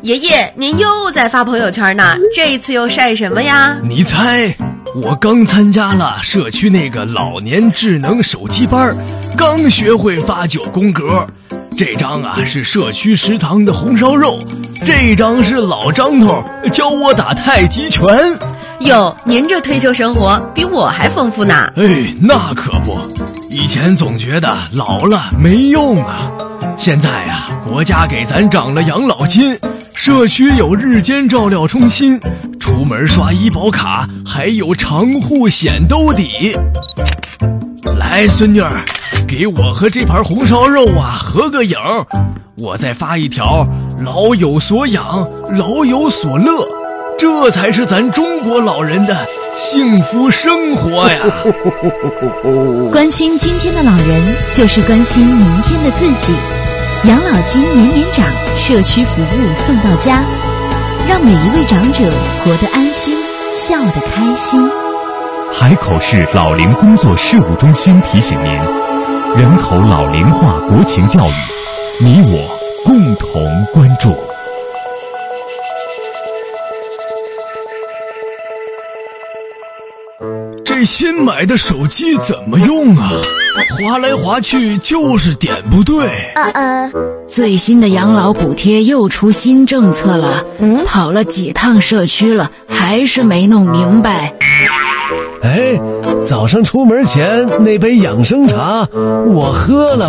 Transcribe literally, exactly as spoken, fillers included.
爷爷，您又在发朋友圈呢，这次又晒什么呀？ 你猜，我刚参加了社区那个老年智能手机班，刚学会发九宫格。这张啊是社区食堂的红烧肉，这张是老张头教我打太极拳。 哟，您这退休生活比我还丰富呢。 哎，那可不，以前总觉得老了没用啊，现在啊，国家给咱涨了养老金，社区有日间照料中心，出门刷医保卡还有长户险兜底。来，孙女儿，给我和这盘红烧肉啊合个影，我再发一条老有所养，老有所乐，这才是咱中国老人的幸福生活呀。 关心今天的老人，就是关心明天的自己。养老金年年涨，社区服务送到家，让每一位长者活得安心，笑得开心。 海口市老龄工作事务中心提醒您，人口老龄化国情教育，你我共同关注。 这新买的手机怎么用啊？滑来滑去就是点不对。 呃呃， 最新的养老补贴又出新政策了，嗯，跑了几趟社区了，还是没弄明白。 哎，早上出门前那杯养生茶我喝了